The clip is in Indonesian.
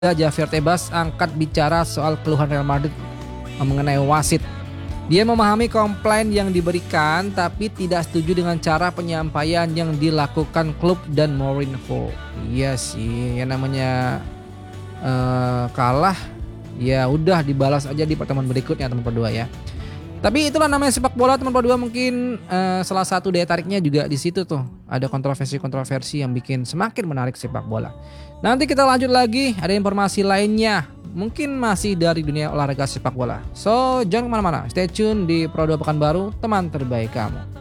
Javier Tebas angkat bicara soal keluhan Real Madrid mengenai wasit. Dia memahami komplain yang diberikan tapi tidak setuju dengan cara penyampaian yang dilakukan klub dan Mourinho. Iya sih, yang namanya kalah ya udah dibalas aja di pertemuan berikutnya teman berdua ya. Tapi itulah namanya sepak bola teman berdua, mungkin salah satu daya tariknya juga di situ tuh. Ada kontroversi-kontroversi yang bikin semakin menarik sepak bola. Nanti kita lanjut lagi, ada informasi lainnya. Mungkin masih dari dunia olahraga sepak bola. So, jangan kemana-mana. Stay tune di Pro 2 Pekanbaru, teman terbaik kamu.